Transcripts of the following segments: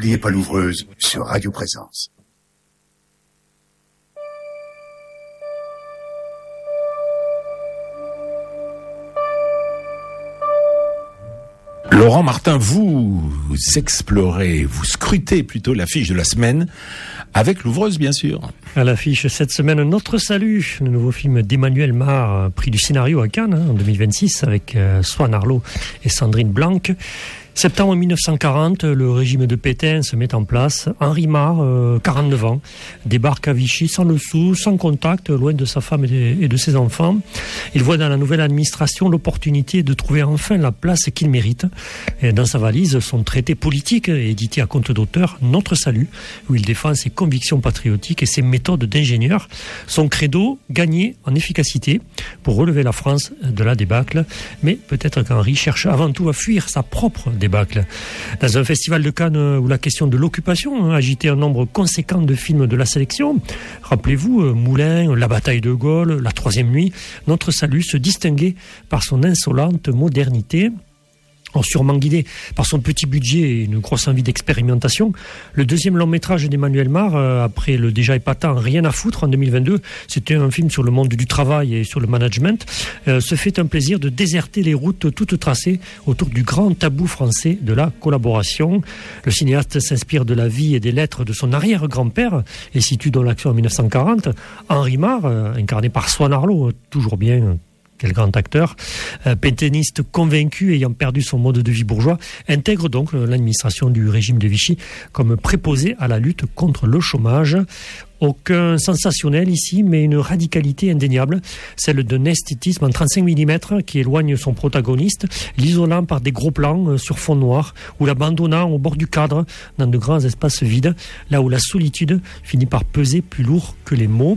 N'oubliez pas l'ouvreuse sur Radio Présence. Laurent Martin, vous explorez, vous scrutez plutôt l'affiche de la semaine avec l'ouvreuse, bien sûr. À l'affiche cette semaine, Notre Salut, le nouveau film d'Emmanuel Mar, prix du scénario à Cannes en 2026 avec Swan Arlo et Sandrine Blanc. Septembre 1940, le régime de Pétain se met en place. Henri Mar, 49 ans, débarque à Vichy sans le sou, sans contact, loin de sa femme et de ses enfants. Il voit dans la nouvelle administration l'opportunité de trouver enfin la place qu'il mérite. Et dans sa valise, son traité politique, édité à compte d'auteur, Notre Salut, où il défend ses convictions patriotiques et ses méthodes d'ingénieur. Son credo, gagner en efficacité pour relever la France de la débâcle. Mais peut-être qu'Henri cherche avant tout à fuir sa propre débâcle. Dans un festival de Cannes où la question de l'occupation agitait un nombre conséquent de films de la sélection, rappelez-vous, Moulin, La bataille de Gaulle, La troisième nuit, Notre Salut se distinguait par son insolente modernité. Sûrement guidé par son petit budget et une grosse envie d'expérimentation, le deuxième long métrage d'Emmanuel Mar, après le déjà épatant Rien à foutre en 2022, c'était un film sur le monde du travail et sur le management, se fait un plaisir de déserter les routes toutes tracées autour du grand tabou français de la collaboration. Le cinéaste s'inspire de la vie et des lettres de son arrière-grand-père et situe dans l'action en 1940. Henri Mar, incarné par Swan Arlo, toujours bien... Quel grand acteur, pétainiste convaincu ayant perdu son mode de vie bourgeois, intègre donc l'administration du régime de Vichy comme préposé à la lutte contre le chômage. Aucun sensationnel ici, mais une radicalité indéniable, celle d'un esthétisme en 35 mm qui éloigne son protagoniste, l'isolant par des gros plans sur fond noir, ou l'abandonnant au bord du cadre, dans de grands espaces vides, là où la solitude finit par peser plus lourd que les mots.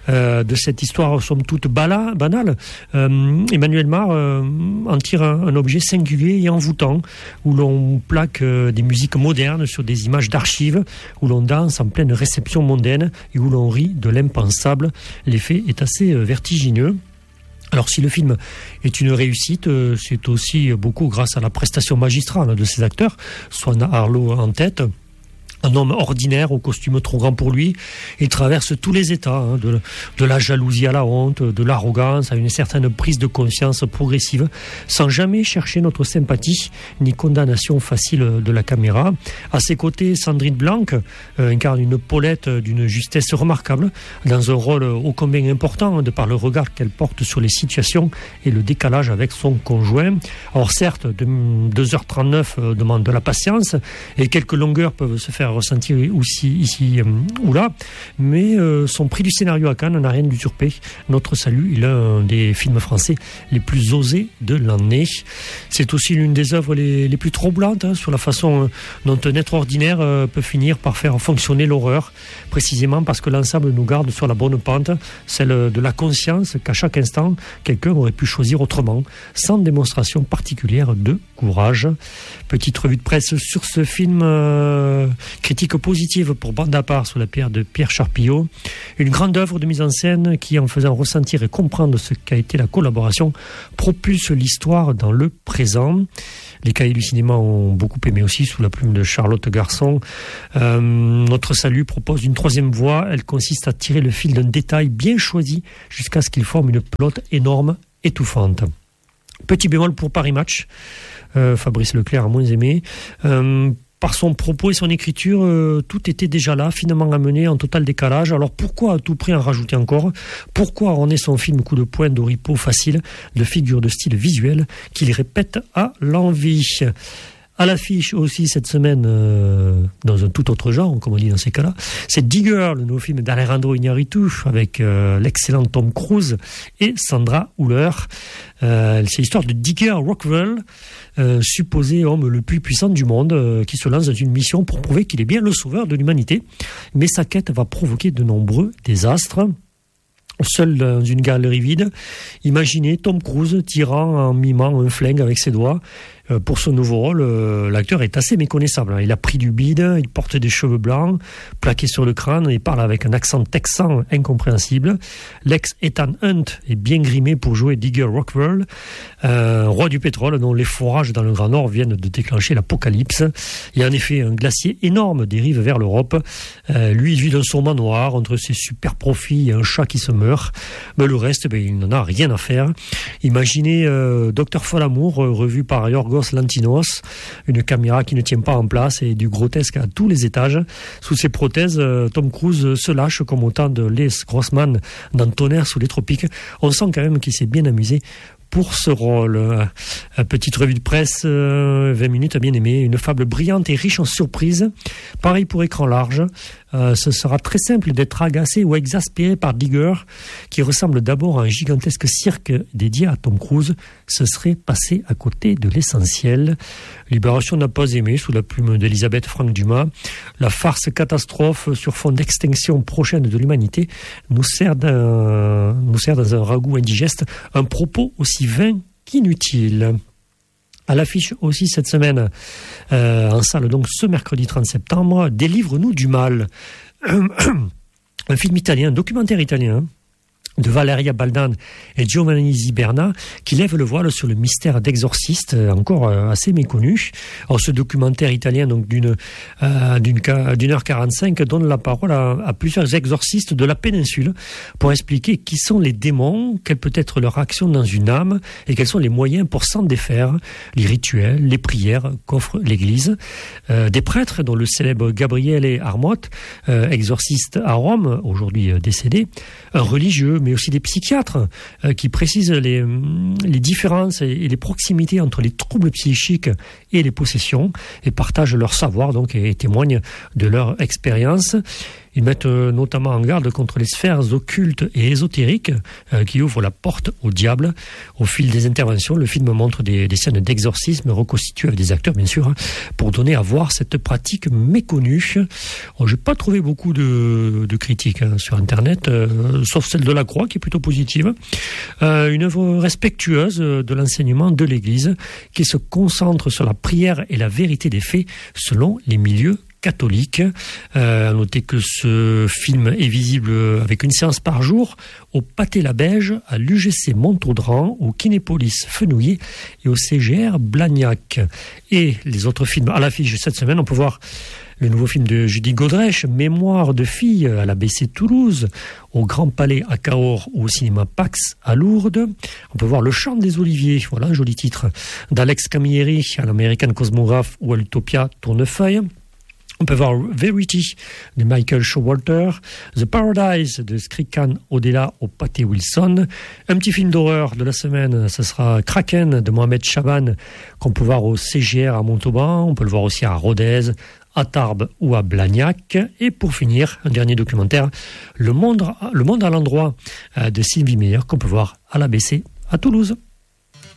De cette histoire, somme toute banale, Emmanuel Mar en tire un objet singulier et envoûtant, où l'on plaque des musiques modernes sur des images d'archives, où l'on danse en pleine réception mondaine, et où l'on rit de l'impensable. L'effet est assez vertigineux. Alors si le film est une réussite, c'est aussi beaucoup grâce à la prestation magistrale de ses acteurs, Swan Arlo en tête. Un homme ordinaire au costume trop grand pour lui. Il traverse tous les états, de la jalousie à la honte, de l'arrogance à une certaine prise de conscience progressive, sans jamais chercher notre sympathie ni condamnation facile de la caméra. À ses côtés, Sandrine Blanc incarne une Paulette d'une justesse remarquable, dans un rôle ô combien important de par le regard qu'elle porte sur les situations et le décalage avec son conjoint. Alors certes, 2h39 demande de la patience et quelques longueurs peuvent se faire ressentir aussi ici ou là, mais son prix du scénario à Cannes n'a rien d'usurpé. Notre Salut est l'un des films français les plus osés de l'année. C'est aussi l'une des œuvres les plus troublantes sur la façon dont un être ordinaire peut finir par faire fonctionner l'horreur, précisément parce que l'ensemble nous garde sur la bonne pente, celle de la conscience qu'à chaque instant quelqu'un aurait pu choisir autrement, sans démonstration particulière de courage. Petite revue de presse sur ce film, critique positive pour Bande à part sous la pierre de Pierre Charpillot. Une grande œuvre de mise en scène qui, en faisant ressentir et comprendre ce qu'a été la collaboration, propulse l'histoire dans le présent. Les cahiers du cinéma ont beaucoup aimé aussi, sous la plume de Charlotte Garçon. Notre Salut propose une troisième voie. Elle consiste à tirer le fil d'un détail bien choisi jusqu'à ce qu'il forme une pelote énorme, étouffante. Petit bémol pour Paris Match. Fabrice Leclerc a moins aimé. Par son propos et son écriture, tout était déjà là, finement amené, en total décalage. Alors pourquoi à tout prix en rajouter encore ? Pourquoi orner son film coup de poing d'oripeau facile, de figure de style visuel qu'il répète à l'envie ? À l'affiche aussi cette semaine, dans un tout autre genre, comme on dit dans ces cas-là, c'est Digger, le nouveau film d'Alejandro Iñárritu, avec l'excellent Tom Cruise et Sandra Hüller. C'est l'histoire de Digger Rockwell, supposé homme le plus puissant du monde, qui se lance dans une mission pour prouver qu'il est bien le sauveur de l'humanité. Mais sa quête va provoquer de nombreux désastres. Seul dans une galerie vide, imaginez Tom Cruise tirant en mimant un flingue avec ses doigts. Pour son nouveau rôle, l'acteur est assez méconnaissable. Il a pris du bide, il porte des cheveux blancs, plaqués sur le crâne, et parle avec un accent texan incompréhensible. L'ex-Ethan Hunt est bien grimé pour jouer Digger Rockwell, roi du pétrole dont les forages dans le Grand Nord viennent de déclencher l'apocalypse. Il y a en effet un glacier énorme dérive vers l'Europe. Lui, il vit dans son manoir entre ses super profits et un chat qui se meurt. Mais le reste, il n'en a rien à faire. Imaginez Dr Folamour, revu par Yorgos Lanthimos, une caméra qui ne tient pas en place et du grotesque à tous les étages. Sous ses prothèses, Tom Cruise se lâche comme au temps de Les Grossman dans Tonnerre sous les tropiques. On sent quand même qu'il s'est bien amusé pour ce rôle. Petite revue de presse, 20 minutes à bien aimer, une fable brillante et riche en surprises. Pareil pour écran large. Ce sera très simple d'être agacé ou exaspéré par Digger, qui ressemble d'abord à un gigantesque cirque dédié à Tom Cruise. Ce serait passé à côté de l'essentiel. Libération n'a pas aimé, sous la plume d'Elisabeth Frank Dumas. La farce catastrophe sur fond d'extinction prochaine de l'humanité nous sert dans un ragoût indigeste, un propos aussi vain qu'inutile. À l'affiche aussi cette semaine, en salle donc ce mercredi 30 septembre, Délivre-nous du mal. Un film italien, un documentaire italien, de Valeria Baldan et Giovanni Ziberna, qui lève le voile sur le mystère d'Exorciste, encore assez méconnu. Alors, ce documentaire italien, donc d'une heure 45, donne la parole à plusieurs exorcistes de la péninsule pour expliquer qui sont les démons, quelle peut être leur action dans une âme et quels sont les moyens pour s'en défaire, les rituels, les prières qu'offre l'Église. Des prêtres, dont le célèbre Gabriele Armotte, exorciste à Rome, aujourd'hui décédé, un religieux, mais aussi des psychiatres qui précisent les différences et les proximités entre les troubles psychiques et les possessions et partagent leur savoir donc, et témoignent de leur expérience. Ils mettent notamment en garde contre les sphères occultes et ésotériques qui ouvrent la porte au diable. Au fil des interventions, le film montre des scènes d'exorcisme reconstituées avec des acteurs, bien sûr, pour donner à voir cette pratique méconnue. Je n'ai pas trouvé beaucoup de critiques sur Internet, sauf celle de La Croix, qui est plutôt positive. Une œuvre respectueuse de l'enseignement de l'Église, qui se concentre sur la prière et la vérité des faits selon les milieux catholique. À noter que ce film est visible avec une séance par jour au Pâté-la-Beige, à l'UGC Montaudran, au Kinépolis Fenouillet et au CGR Blagnac. Et les autres films à l'affiche cette semaine, on peut voir le nouveau film de Judy Godrèche, Mémoire de fille, à l'ABC Toulouse, au Grand Palais à Cahors ou au cinéma Pax à Lourdes. On peut voir Le Chant des Oliviers, voilà un joli titre, d'Alex Camilleri à l'American Cosmograph ou à l'Utopia Tournefeuille. On peut voir Verity de Michael Showalter, The Paradise de Skrikan Odela au Pâté Wilson. Un petit film d'horreur de la semaine, ce sera Kraken de Mohamed Chaban, qu'on peut voir au CGR à Montauban. On peut le voir aussi à Rodez, à Tarbes ou à Blagnac. Et pour finir, un dernier documentaire, Le monde à l'endroit de Sylvie Meyer, qu'on peut voir à l'ABC à Toulouse.